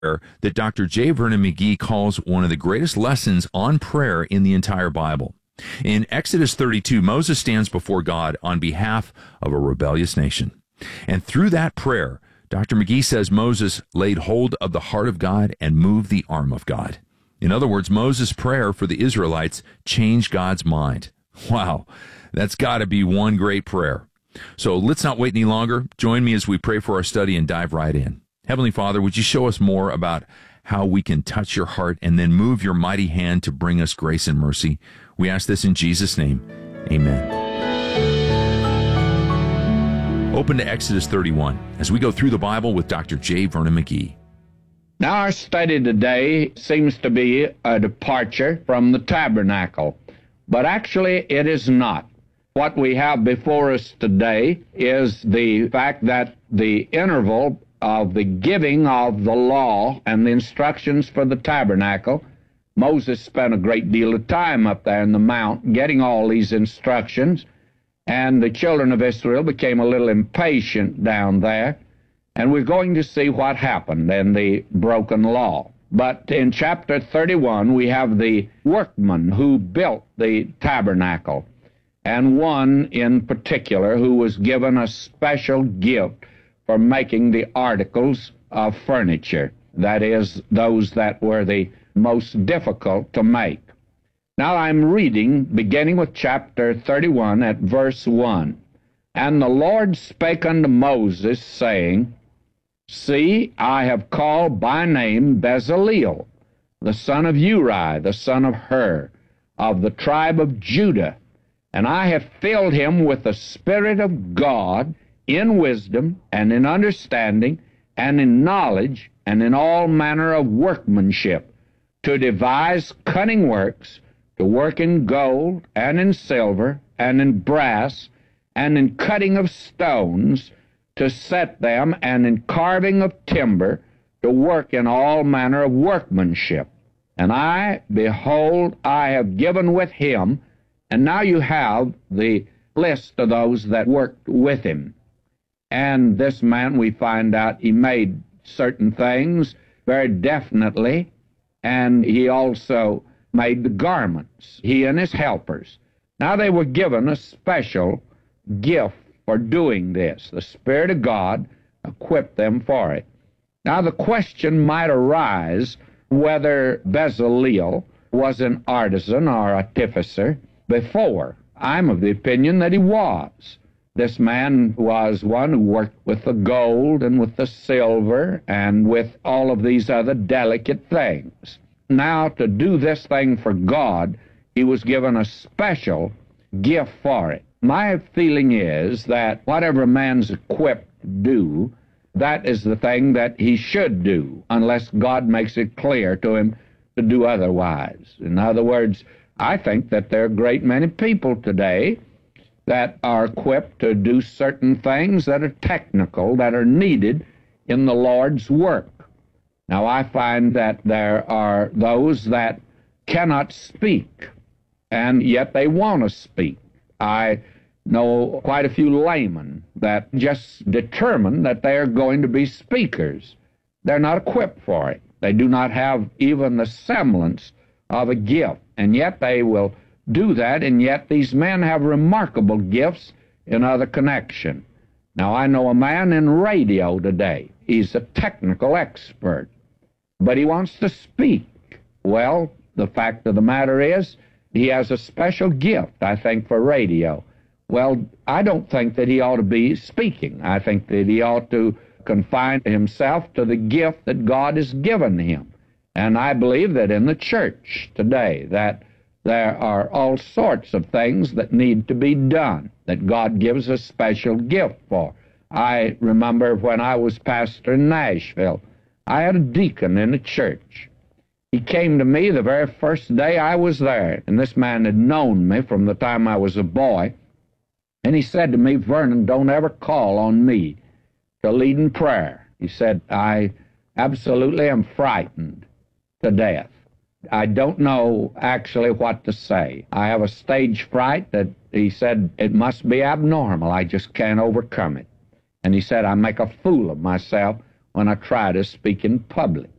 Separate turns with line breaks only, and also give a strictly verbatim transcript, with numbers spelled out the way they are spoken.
that Doctor J. Vernon McGee calls one of the greatest lessons on prayer in the entire Bible. In Exodus thirty-two, Moses stands before God on behalf of a rebellious nation. And through that prayer, Doctor McGee says Moses laid hold of the heart of God and moved the arm of God. In other words, Moses' prayer for the Israelites changed God's mind. Wow, that's got to be one great prayer. So let's not wait any longer. Join me as we pray for our study and dive right in. Heavenly Father, would you show us more about how we can touch your heart and then move your mighty hand to bring us grace and mercy? We ask this in Jesus' name. Amen. Open to Exodus thirty-one as we go through the Bible with Doctor J. Vernon McGee.
Now our study today seems to be a departure from the tabernacle, but actually it is not. What we have before us today is the fact that the interval of the giving of the law and the instructions for the tabernacle, Moses spent a great deal of time up there in the mount getting all these instructions, and the children of Israel became a little impatient down there, and we're going to see what happened in the broken law. But in chapter thirty-one, we have the workman who built the tabernacle, and one in particular who was given a special gift for making the articles of furniture, that is, those that were the most difficult to make. Now I'm reading, beginning with chapter thirty-one at verse one. And the Lord spake unto Moses, saying, See, I have called by name Bezaleel, the son of Uri, the son of Hur, of the tribe of Judah, and I have filled him with the Spirit of God, in wisdom, and in understanding, and in knowledge, and in all manner of workmanship, to devise cunning works, to work in gold, and in silver, and in brass, and in cutting of stones, to set them, and in carving of timber, to work in all manner of workmanship. And I, behold, I have given with him. And now you have the list of those that worked with him. And this man, we find out, he made certain things very definitely, and he also made the garments, he and his helpers. Now they were given a special gift for doing this. The Spirit of God equipped them for it. Now the question might arise whether Bezaleel was an artisan or artificer before. I'm of the opinion that he was. This man was one who worked with the gold and with the silver and with all of these other delicate things. Now, to do this thing for God, he was given a special gift for it. My feeling is that whatever a man's equipped to do, that is the thing that he should do, unless God makes it clear to him to do otherwise. In other words, I think that there are a great many people today that are equipped to do certain things that are technical, that are needed in the Lord's work. Now, I find that there are those that cannot speak, and yet they want to speak. I know quite a few laymen that just determine that they are going to be speakers. They're not equipped for it. They do not have even the semblance of a gift, and yet they will do that, and yet these men have remarkable gifts in other connection. Now, I know a man in radio today. He's a technical expert, but he wants to speak. Well, the fact of the matter is, he has a special gift, I think, for radio. Well, I don't think that he ought to be speaking. I think that he ought to confine himself to the gift that God has given him. And I believe that in the church today, that there are all sorts of things that need to be done, that God gives a special gift for. I remember when I was pastor in Nashville, I had a deacon in a church. He came to me the very first day I was there, and this man had known me from the time I was a boy, and he said to me, Vernon, don't ever call on me to lead in prayer. He said, I absolutely am frightened to death. I don't know actually what to say. I have a stage fright that he said it must be abnormal. I just can't overcome it. And he said, I make a fool of myself when I try to speak in public.